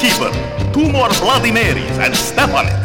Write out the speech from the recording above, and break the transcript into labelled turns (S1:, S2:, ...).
S1: Keeper, 2 more Bloody Marys, and step on it.